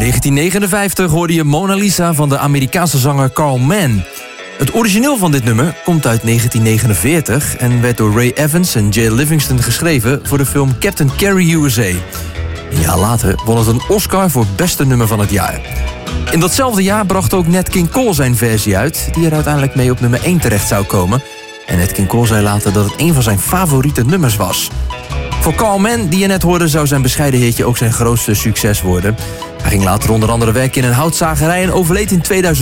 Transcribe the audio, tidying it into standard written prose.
1959 hoorde je Mona Lisa van de Amerikaanse zanger Carl Mann. Het origineel van dit nummer komt uit 1949... en werd door Ray Evans en Jay Livingston geschreven voor de film Captain Carey USA. Een jaar later won het een Oscar voor beste nummer van het jaar. In datzelfde jaar bracht ook Nat King Cole zijn versie uit... die er uiteindelijk mee op nummer 1 terecht zou komen. En Nat King Cole zei later dat het een van zijn favoriete nummers was. Voor Carl Mann, die je net hoorde, zou zijn bescheiden hitje ook zijn grootste succes worden. Hij ging later onder andere werken in een houtzagerij en overleed in 2000.